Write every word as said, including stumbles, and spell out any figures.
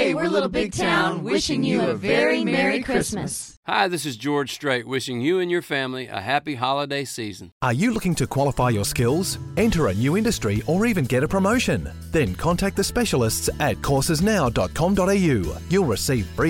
Hey, we're Little Big Town, wishing you a very Merry Christmas. Hi, this is George Strait, wishing you and your family a happy holiday season. Are you looking to qualify your skills, enter a new industry, or even get a promotion? Then contact the specialists at courses now dot com dot a u. You'll receive free